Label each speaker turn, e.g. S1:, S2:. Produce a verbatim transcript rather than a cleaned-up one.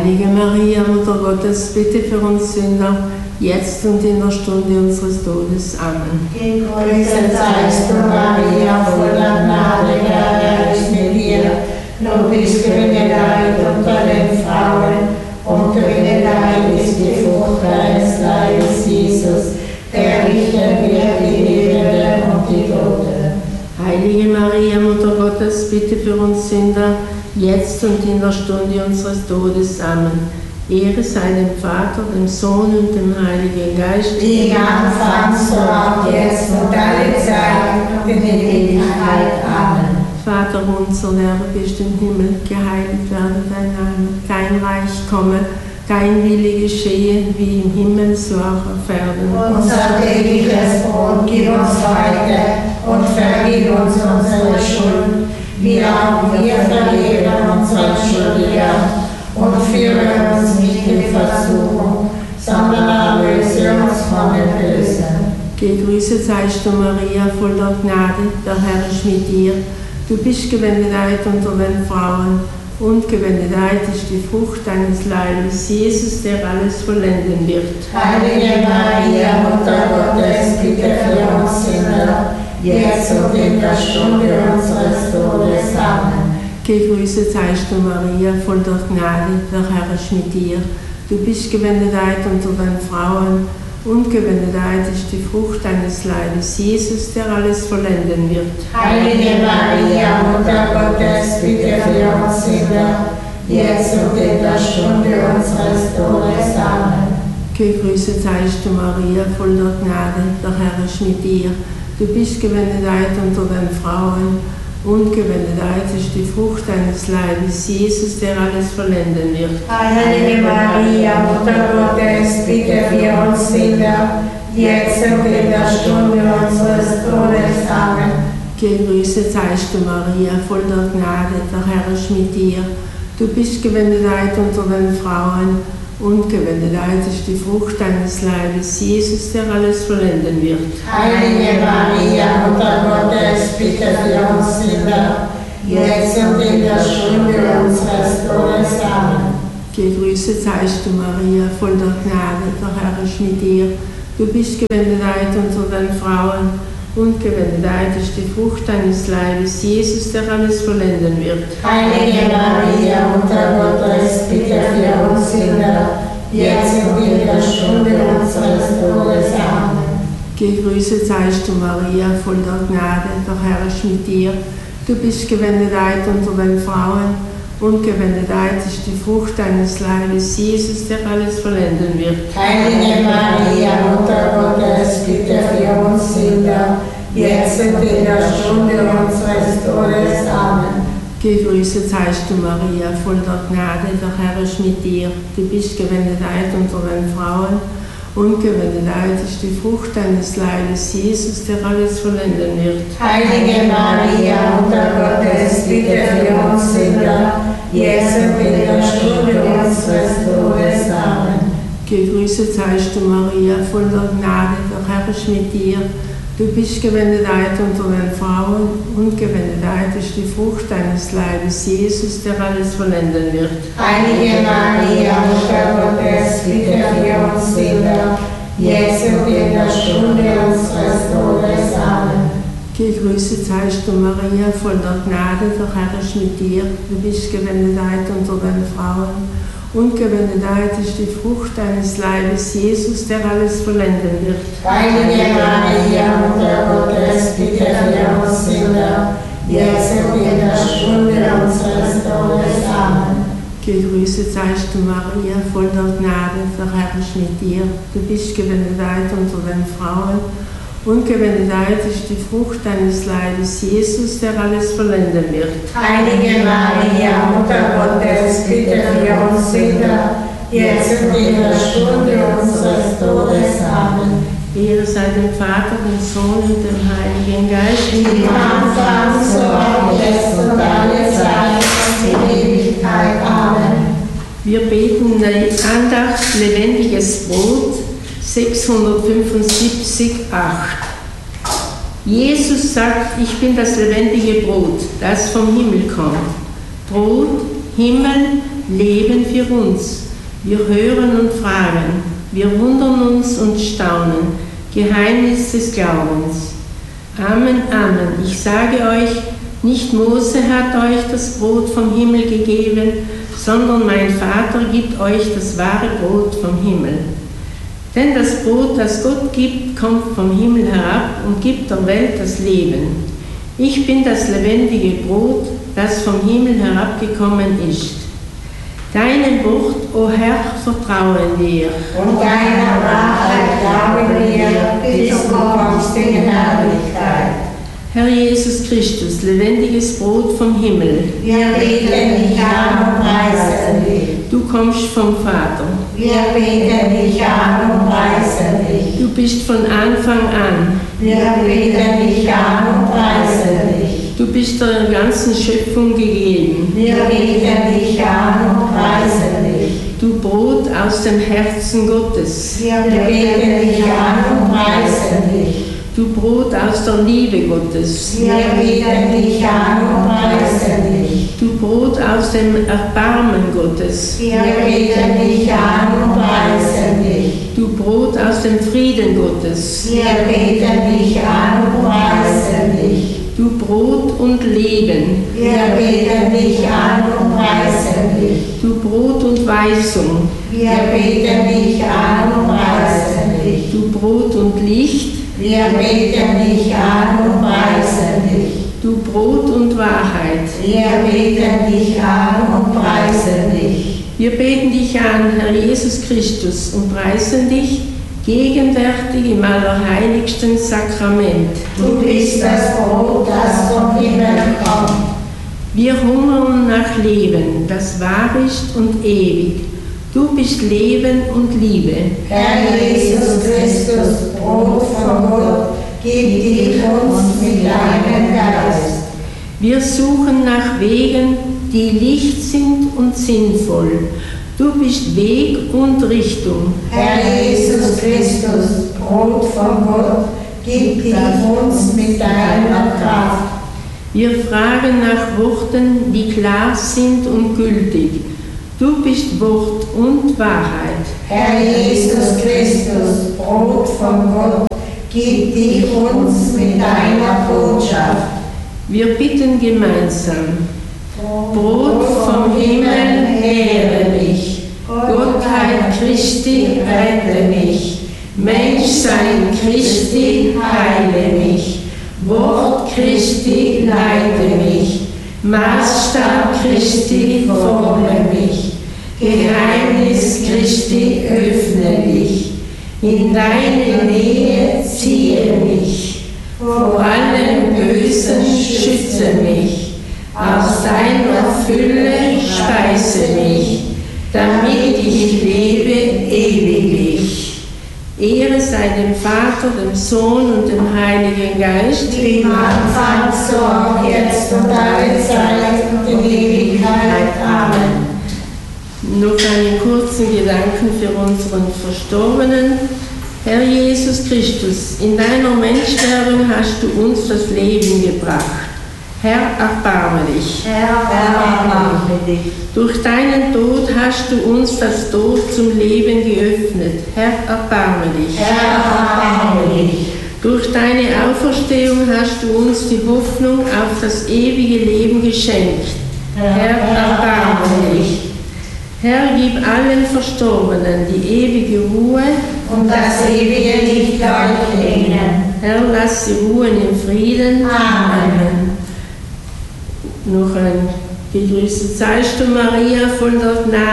S1: Heilige Maria, Mutter Gottes, bitte für uns Sünder, jetzt und in der Stunde unseres Todes. Amen.
S2: Gegrüßet seist du, Maria, voller Gnade, der Herr ist mit dir. Du bist gebenedeit unter den Frauen, und gebenedeit ist die Frucht deines Leibes, Jesus, der richten wird die Lebenden und die Toten.
S1: Heilige Maria, Mutter Gottes, bitte für uns Sünder, jetzt und in der Stunde unseres Todes. Amen. Ehre sei dem Vater, dem Sohn und dem Heiligen Geist,
S2: wie im Anfang, so auch jetzt und alle Zeit und in Ewigkeit. Amen.
S1: Vater unser, der du bist im Himmel, geheiligt werde dein Name, dein Reich komme, dein Wille geschehe, wie im Himmel, so auch auf Erden.
S2: Unser tägliches Brot gib uns heute und vergib uns unsere Schuld, wie auch wir vergeben unseren Schuldigern. Und führe uns nicht in Versuchung, sondern erlöse uns von dem Bösen.
S1: Gegrüßet seist du, Maria, voller Gnade, der Herr ist mit dir. Du bist gebenedeit unter den Frauen, und gebenedeit ist die Frucht deines Leibes, Jesus, der alles vollenden wird.
S2: Heilige Maria, Mutter Gottes, bitte für uns Sünder, jetzt und in der Stunde unseres Todes. Amen.
S1: Gegrüßet seist du, Maria, voll der Gnade, der Herr ist mit dir. Du bist gebenedeit unter den Frauen, und gebenedeit ist die Frucht deines Leibes, Jesus, der alles vollenden wird.
S2: Heilige Maria, Mutter Gottes, bitte für uns Sünder, jetzt und in der Stunde unseres Todes. Amen.
S1: Gegrüßet seist du, Maria, voll der Gnade, der Herr ist mit dir. Du bist gebenedeit unter den Frauen, und gebenedeit ist die Frucht deines Leibes, Jesus, der alles vollenden wird.
S2: Heilige Maria, Mutter Gottes, bitte für uns Sünder, jetzt und in der Stunde unseres Todes. Amen.
S1: Gegrüßet seist du, Maria, voll der Gnade, der Herr ist mit dir. Du bist gebenedeit unter den Frauen, und gebenedeit ist die Frucht deines Leibes, Jesus, der alles vollenden wird.
S2: Heilige Maria, Mutter Gottes, bitte für uns Sünder, jetzt und in der Stunde unseres Todes. Amen.
S1: Gegrüßet seist du, Maria, voll der Gnade, der Herr ist mit dir. Du bist gebenedeit unter den Frauen, und gebenedeit ist die Frucht deines Leibes, Jesus, der alles vollenden wird.
S2: Heilige Maria, Mutter Gottes, bitte für uns Sünder, jetzt und in der Stunde unseres Todes. Amen.
S1: Gegrüßet seist du, Maria, voll der Gnade, der Herr ist mit dir. Du bist gebenedeit unter den Frauen, und gebenedeit ist die Frucht deines Leibes, Jesus, der alles vollenden wird.
S2: Heilige Maria, Mutter Gottes, bitte für uns Sünder, jetzt und in der Stunde unseres Todes. Amen.
S1: Gegrüßet seist du, Maria, voll der Gnade, der Herr ist mit dir. Du bist gebenedeit unter den Frauen, und gebenedeit ist die Frucht deines Leibes, Jesus, der alles vollenden wird.
S2: Heilige Maria, Mutter Gottes, bitte für uns Sünder, jetzt und in der Stunde unseres Todes. Amen.
S1: Gegrüßet seist du, Maria, voll der Gnade, der Herr ist mit dir. Du bist gebenedeit unter den Frauen, und gebenedeit ist die Frucht deines Leibes, Jesus, der alles vollenden wird.
S2: Heilige Maria, Mutter Gottes, bitte für uns Sünder, jetzt und in der Stunde unseres Todes. Amen.
S1: Gegrüßet seist du, Maria, voll der Gnade, der Herr ist mit dir. Du bist gebenedeit unter den Frauen, und gebenedeit ist die Frucht deines Leibes, Jesus, der alles vollenden wird.
S2: Heilige Maria, Mutter Gottes, bitte für uns Sünder, jetzt und in der Stunde unseres Todes. Amen.
S1: Gegrüßet seist du, Maria, voll der Gnade, der Herr ist mit dir. Du bist gebenedeit unter den Frauen, und gebenedeit ist die Frucht deines Leibes, Jesus, der alles vollenden wird.
S2: Heilige Maria, Mutter Gottes, bitte für uns Sünder, jetzt und in der Stunde unseres Todes. Amen.
S1: Ehre sei dem Vater, dem Sohn und dem Heiligen Geist,
S2: wie im Anfang, so auch jetzt und alle Zeit und in Ewigkeit. Amen.
S1: Wir beten die Andacht Lebendiges Brot, sechshundertfünfundsiebzig, acht. Jesus sagt, ich bin das lebendige Brot, das vom Himmel kommt. Brot, Himmel, Leben für uns. Wir hören und fragen, wir wundern uns und staunen. Geheimnis des Glaubens. Amen, Amen. Ich sage euch, nicht Mose hat euch das Brot vom Himmel gegeben, sondern mein Vater gibt euch das wahre Brot vom Himmel. Denn das Brot, das Gott gibt, kommt vom Himmel herab und gibt der Welt das Leben. Ich bin das lebendige Brot, das vom Himmel herabgekommen ist. Deinem Wort, o Herr, vertrauen wir.
S2: Und deiner Wahrheit glauben wir, bis du kommst in Herrlichkeit.
S1: Herr Jesus Christus, lebendiges Brot vom Himmel.
S2: Wir beten dich an und preisen dich.
S1: Du kommst vom Vater.
S2: Wir beten dich an und preisen dich.
S1: Du bist von Anfang an.
S2: Wir beten dich an und preisen dich.
S1: Du bist der ganzen Schöpfung gegeben.
S2: Wir beten dich an und preisen dich.
S1: Du Brot aus dem Herzen Gottes.
S2: Wir beten dich an und preisen dich.
S1: Du Brot aus der Liebe Gottes.
S2: Wir beten dich an und preisen dich.
S1: Du Brot aus dem Erbarmen Gottes.
S2: Wir beten dich an und preisen dich.
S1: Du Brot aus dem Frieden Gottes.
S2: Wir beten dich an und preisen dich.
S1: Du Brot und Leben.
S2: Wir beten dich an und preisen dich.
S1: Du Brot und Weisung.
S2: Wir beten dich an und preisen dich.
S1: Du Brot und Licht.
S2: Wir beten dich an und preisen dich.
S1: Du Brot und Wahrheit.
S2: Wir beten dich an und preisen dich.
S1: Wir beten dich an, Herr Jesus Christus, und preisen dich, gegenwärtig im allerheiligsten Sakrament.
S2: Du bist das Brot, das vom Himmel kommt.
S1: Wir hungern nach Leben, das wahr ist und ewig. Du bist Leben und Liebe.
S2: Herr Jesus Christus, Brot von Gott, gib dich uns mit deinem Geist.
S1: Wir suchen nach Wegen, die Licht sind und sinnvoll. Du bist Weg und Richtung.
S2: Herr Jesus Christus, Brot von Gott, gib dich uns mit deiner Kraft.
S1: Wir fragen nach Worten, die klar sind und gültig. Du bist Wort und Wahrheit.
S2: Herr Jesus Christus, Brot von Gott, gib dich uns mit deiner Botschaft.
S1: Wir bitten gemeinsam. Brot vom Himmel, ehre mich. Gottheit Christi, rette mich. Menschsein Christi, heile mich. Wort Christi, leite mich. Maßstab Christi, forme mich. Geheimnis Christi, öffne mich. In deine Nähe ziehe mich. Vor allem Bösen schütze mich. Aus deiner Fülle speise mich, damit ich lebe ewiglich. Ehre sei dem Vater, dem Sohn und dem Heiligen Geist.
S2: Wie im Anfang, so auch jetzt und alle Zeit und in Ewigkeit. Amen.
S1: Noch einen kurzen Gedanken für unseren Verstorbenen. Herr Jesus Christus, in deiner Menschwerdung hast du uns das Leben gebracht. Herr, erbarme dich.
S2: Herr, erbarme dich.
S1: Durch deinen Tod hast du uns das Tor zum Leben geöffnet. Herr, erbarme dich.
S2: Herr, erbarme dich.
S1: Durch deine Auferstehung hast du uns die Hoffnung auf das ewige Leben geschenkt. Herr, erbarme dich. Herr, gib allen Verstorbenen die ewige Ruhe
S2: und das ewige Licht leuchte ihnen.
S1: Herr, lass sie ruhen im Frieden.
S2: Amen.
S1: Noch ein Gegrüßet seist du, Maria, voll der Gnade.